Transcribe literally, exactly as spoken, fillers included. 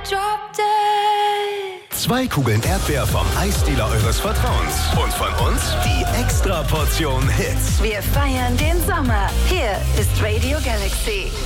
drop dead. Zwei Kugeln Erdbeer vom Eisdealer eures Vertrauens. Und von uns die Extra-Portion Hits. Wir feiern den Sommer. Hier ist Radio Galaxy.